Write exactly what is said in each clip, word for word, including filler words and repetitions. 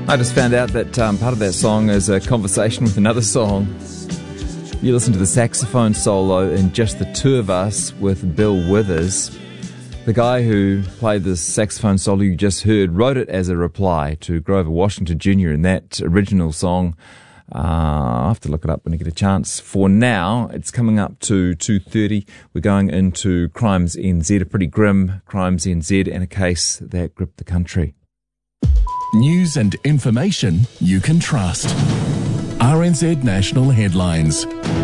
I just found out that um, part of that song is a conversation with another song. You listen to the saxophone solo in Just the Two of Us with Bill Withers. The guy who played the saxophone solo you just heard wrote it as a reply to Grover Washington Junior in that original song. Uh, I'll have to look it up when I get a chance. For now, it's coming up to two thirty. We're going into Crimes N Z, a pretty grim Crimes N Z, and a case that gripped the country. News and information you can trust. R N Z National Headlines.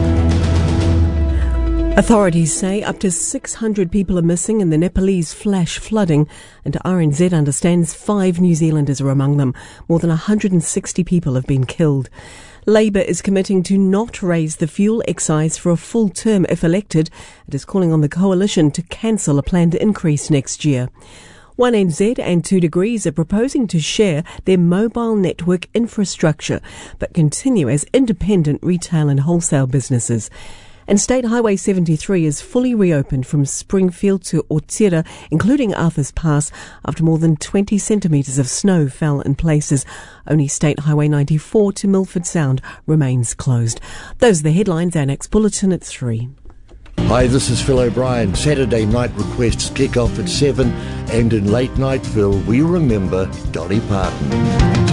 Authorities say up to six hundred people are missing in the Nepalese flash flooding, and R N Z understands five New Zealanders are among them. More than one hundred sixty people have been killed. Labour is committing to not raise the fuel excise for a full term if elected. It is calling on the coalition to cancel a planned increase next year. one N Z and two Degrees are proposing to share their mobile network infrastructure, but continue as independent retail and wholesale businesses. And State Highway seventy-three is fully reopened from Springfield to Otira, including Arthur's Pass, after more than twenty centimetres of snow fell in places. Only State Highway ninety-four to Milford Sound remains closed. Those are the headlines. Our next bulletin at three. Hi, this is Phil O'Brien. Saturday night requests kick off at seven, and in Late Night Phil, we remember Dolly Parton.